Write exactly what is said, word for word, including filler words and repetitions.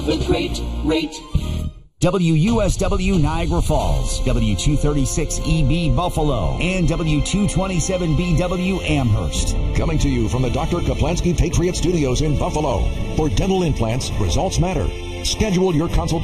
The great rate. W U S W Niagara Falls, W two thirty-six E B Buffalo, and W two twenty-seven B W Amherst. Coming to you from the Doctor Kaplansky Patriot Studios in Buffalo. For dental implants, results matter. Schedule your consultation